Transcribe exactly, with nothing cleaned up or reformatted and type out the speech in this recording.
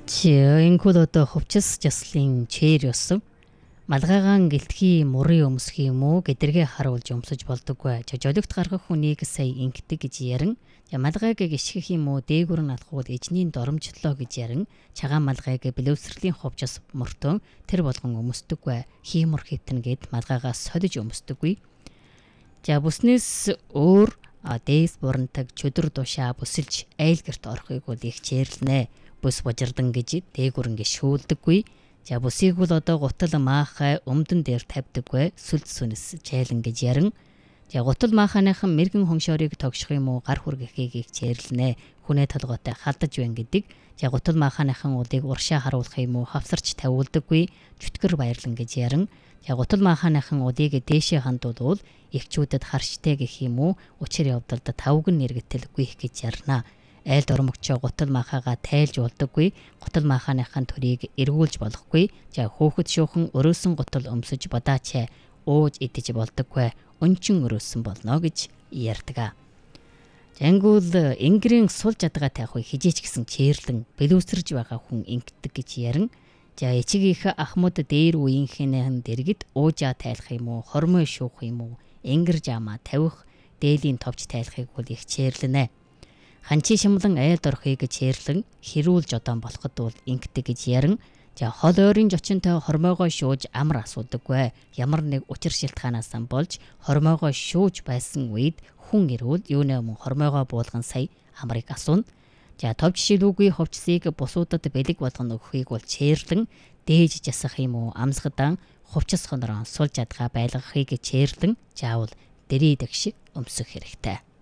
Энэхүү одоо хувцас жаслын чээр ёсон малгайгаан гэлтгий мурын өмсөх юм уу гэдэргээ харуулж өмсөж болдоггүй. Жолигт гаргах хүнийг сая ингэдэг гэж ярин. Малгайг гიშгэх юм уу дээгүр нь алхуул эжний доромжлоо гэж ярин. Чагаан малгайг блөөсрлийн хувцас мөртөө тэр болгон өмсдөггүй. Хиймор хитэн гэд малгайгаас солиж өмсдөггүй. За бүснээс өөр дээс бурантаг чөдөр душаа бүсэлж айл гэрт орохыг бол их чэрлэнэ. Бүс божирдан гэж дээгүр ингэ шүүлдэггүй. За бүсийг бол одоо гутал маахай өмдөн дээр тавьдаггүй сүлд сүнэс чайлан гэж ярин. За гутал мааханыхан мэрэгэн хоншоорыг тогших юм уу гар хүргэхийг их чэрлэнэ. Хүнээ толгойтой халдаж байна гэдэг. За гутал мааханыхан удыг уршаа харуулах юм уу хавсарч тавиулдаггүй чөтгөр баярлан гэж ярин. За гутал мааханыхан удыг дээшээ хандуулвал эхчүүдэд харштай гэх юм уу учир явдалд тавган нэргэтэлгүй гэж ярина. Айл дормогчоо гутал маахаага тайлж болдоггүй. Гутал мааханыхан төрийг эргүүлж болохгүй. За хөөхөд шуухан өрөөсөн гутал өмсөж бадаачаа ууж идэж болдоггүй. Өнчин өрөөсөн болно гэж ярьдаг. Жангуул ингэрийн сул жадгаа тайхыг хижээч гэсэн чэрлэн бэлүүсэрж байгаа хүн ингэдэг гэж ярин. За эчигийнх ахмад дээр үеийнхэнэн дэргэд уужаа тайлах юм уу хормой шуух юм уу ингэр жамаа тавих дээлийн товч тайлахыг бол их чэрлэнэ. Ханчи шимлэн айл дорхыг чэрлэн хэрүүлж одоон болоход бол ингэдэг гэж ярин. За хол ойрын жочинтой хормойгоо шууж амар асуудаггүй. Ямар нэг учир шилтгаанаас болж хормойгоо шууж байсан үед хүн ирвэл юунэ мөн хормойгоо буулган сая амрыг асууна. За товч шилүүгүй хувцсыг бусуудад бэлэг болгоно өгөхийг бол чэрлэн дээж жасах юм уу амсгадан хувцас хонороо сул жадгаа байлгахыг чэрлэн заавал дэрийдэг шиг өмсөх хэрэгтэй.